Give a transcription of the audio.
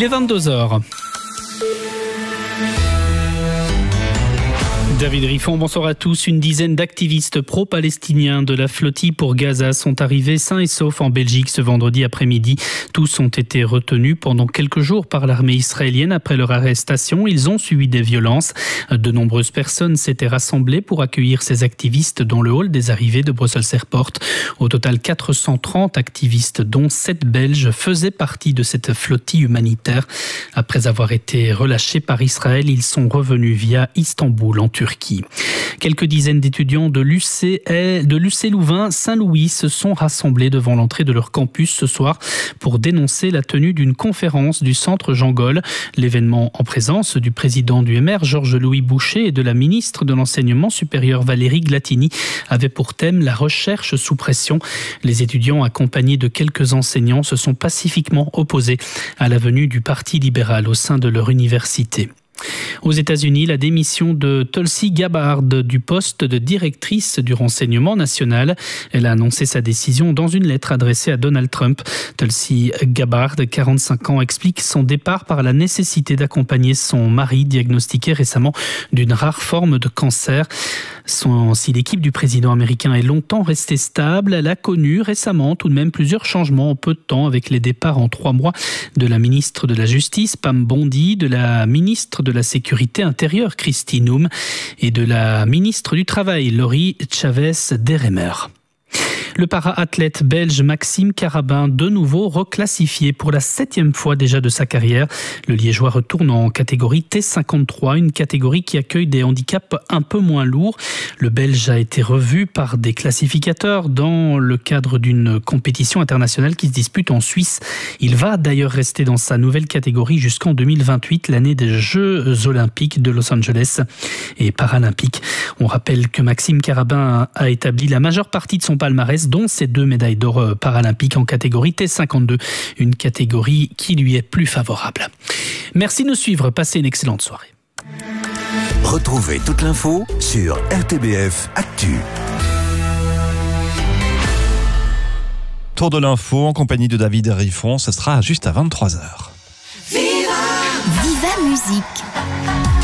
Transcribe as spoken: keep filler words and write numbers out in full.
Il est vingt-deux heures. David Riffon, bonsoir à tous. Une dizaine d'activistes pro-palestiniens de la flottille pour Gaza sont arrivés sains et saufs en Belgique ce vendredi après-midi. Tous ont été retenus pendant quelques jours par l'armée israélienne après leur arrestation. Ils ont subi des violences. De nombreuses personnes s'étaient rassemblées pour accueillir ces activistes dans le hall des arrivées de Brussels Airport. Au total, quatre cent trente activistes, dont sept Belges, faisaient partie de cette flottille humanitaire. Après avoir été relâchés par Israël, ils sont revenus via Istanbul en Turquie. Quelques dizaines d'étudiants de l'U C L, de l'U C Louvain Saint-Louis se sont rassemblés devant l'entrée de leur campus ce soir pour dénoncer la tenue d'une conférence du centre Jean Gol. L'événement, en présence du président du M R Georges-Louis Boucher et de la ministre de l'Enseignement supérieur Valérie Glatini, avait pour thème la recherche sous pression. Les étudiants, accompagnés de quelques enseignants, se sont pacifiquement opposés à la venue du Parti libéral au sein de leur université. Aux États-Unis, la démission de Tulsi Gabbard du poste de directrice du renseignement national. Elle a annoncé sa décision dans une lettre adressée à Donald Trump. Tulsi Gabbard, quarante-cinq ans, explique son départ par la nécessité d'accompagner son mari diagnostiqué récemment d'une rare forme de cancer. Son, si l'équipe du président américain est longtemps restée stable, elle a connu récemment tout de même plusieurs changements en peu de temps avec les départs en trois mois de la ministre de la Justice, Pam Bondi, de la ministre de la Sécurité intérieure, Kristi Noem, et de la ministre du Travail, Laurie Chavez-Deremer. Le para-athlète belge Maxime Carabin, de nouveau reclassifié pour la septième fois déjà de sa carrière. Le Liégeois retourne en catégorie T cinquante-trois, une catégorie qui accueille des handicaps un peu moins lourds. Le Belge a été revu par des classificateurs dans le cadre d'une compétition internationale qui se dispute en Suisse. Il va d'ailleurs rester dans sa nouvelle catégorie jusqu'en deux mille vingt-huit, l'année des Jeux Olympiques de Los Angeles et Paralympiques. On rappelle que Maxime Carabin a établi la majeure partie de son palmarès, dont ses deux médailles d'or paralympiques en catégorie T cinquante-deux, une catégorie qui lui est plus favorable. Merci de nous suivre, passez une excellente soirée. Retrouvez toute l'info sur R T B F Actu. Tour de l'info en compagnie de David Riffon, ce sera juste à vingt-trois heures. Viva Viva Musique.